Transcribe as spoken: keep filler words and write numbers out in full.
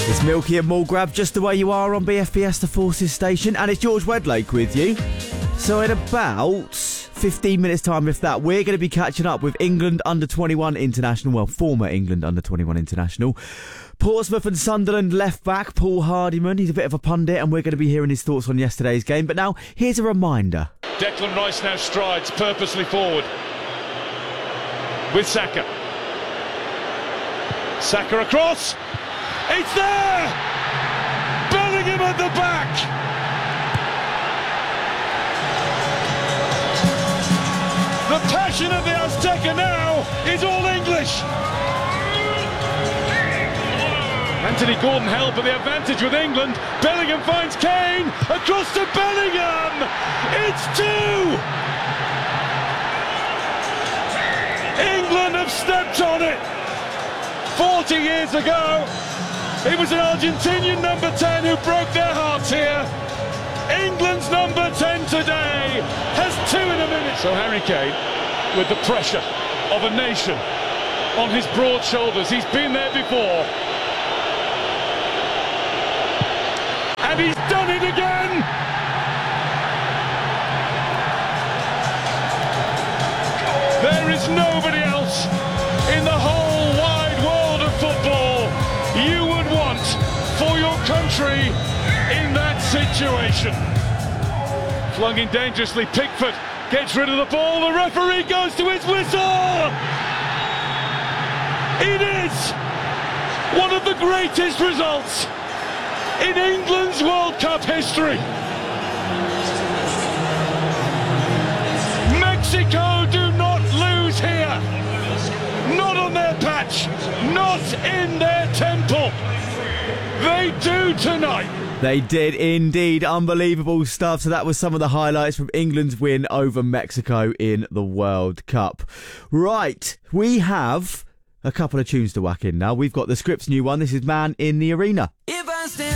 It's Milky and Mulgrab, just the way you are on B F B S, the Forces station, and it's George Wedlake with you. So in about fifteen minutes time, if that, we're going to be catching up with England under twenty-one international, well, former England under twenty-one international, Portsmouth and Sunderland left back Paul Hardiman. He's a bit of a pundit and we're going to be hearing his thoughts on yesterday's game. But now, here's a reminder. Declan Rice now strides purposely forward with Saka. Saka across. It's there! Bellingham at the back! The passion of the Azteca now is all English. Anthony Gordon held for the advantage with England. Bellingham finds Kane. Across to Bellingham. It's two. England have stepped on it. forty years ago, it was an Argentinian number ten who broke their hearts here. England's number ten today has two in a minute. So Harry Kane, with the pressure of a nation on his broad shoulders, he's been there before. And he's done it again! There is nobody else in the whole wide world of football you would want for your country in that situation. Flung in dangerously, Pickford gets rid of the ball, the referee goes to his whistle! It is one of the greatest results in England's World Cup history. Mexico do not lose here. Not on their patch. Not in their temple. They do tonight. They did indeed. Unbelievable stuff. So that was some of the highlights from England's win over Mexico in the World Cup. Right, we have a couple of tunes to whack in now. We've got the Scripps new one. This is Man in the Arena. If I stand